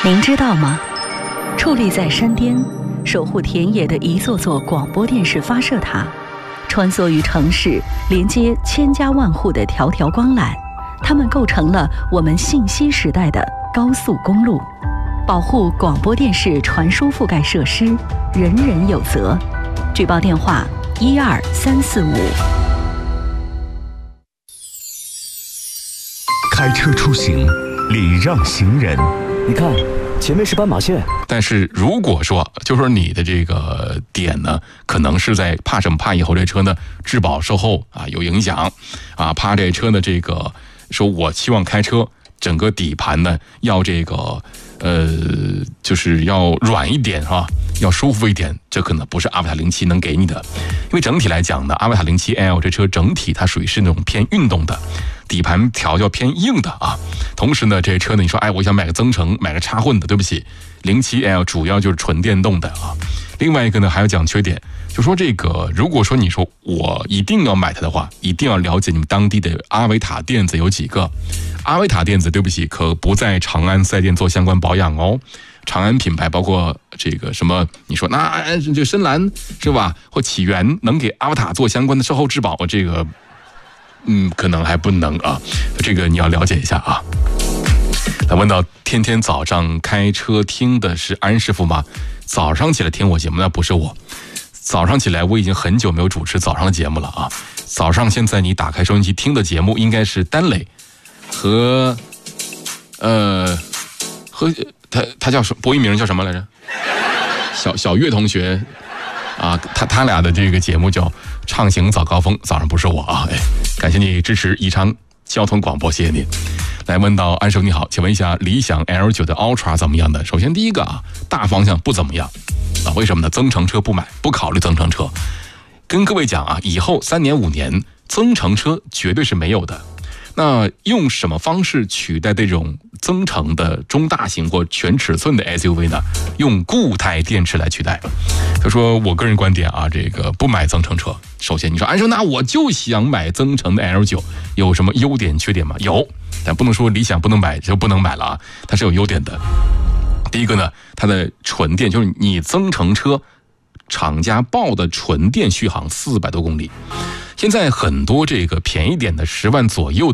您知道吗？矗立在山巅，守护田野的一座座广播电视发射塔，穿梭于城市，连接千家万户的条条光缆，它们构成了我们信息时代的高速公路。保护广播电视传输覆盖设施，人人有责。举报电话12345。 开车出行，礼让行人。 你看，前面是斑马线。 但是如果说，就说你的这个点呢，可能是在怕什么？怕以后这车呢质保售后啊有影响啊，怕这车呢这个说我期望开车整个底盘呢要这个就是要软一点啊，要舒服一点，这可能不是阿维塔07能给你的。因为整体来讲呢，阿维塔07L 这车整体它属于是那种偏运动的。底盘调教偏硬的啊，同时呢，这车呢，你说，我想买个增程，买个插混的，对不起，07L 主要就是纯电动的啊。另外一个呢，还要讲缺点，就说这个，如果说你说我一定要买它的话，一定要了解你们当地的阿维塔电子有几个。阿维塔电子，对不起，可不在长安4S店做相关保养哦。长安品牌包括这个什么，你说那就深蓝是吧，或启源能给阿维塔做相关的售后质保，这个。可能还不能啊，这个你要了解一下啊。来问到天天早上开车听的是安师傅吗？早上起来听我节目那不是我，早上起来我已经很久没有主持早上的节目了啊。早上现在你打开收音机听的节目应该是丹磊和他叫什么播音名叫什么来着？小岳同学啊，他俩的这个节目叫畅行早高峰，早上不是我啊，感谢你支持宜昌交通广播，谢谢您。来问到安叔你好，请问一下理想 L9 的 Ultra 怎么样的？首先第一个啊，大方向不怎么样啊，为什么呢？增程车不买，不考虑增程车。跟各位讲啊，以后3年5年增程车绝对是没有的。那用什么方式取代这种增程的中大型或全尺寸的 SUV 呢？用固态电池来取代。他说我个人观点啊，这个不买增程车。首先你说安叔，那我就想买增程的 L9， 有什么优点缺点吗？有，但不能说理想不能买就不能买了啊，它是有优点的。第一个呢，它的纯电，就是你增程车厂家报的纯电续航400多公里。现在很多这个便宜点的10万左右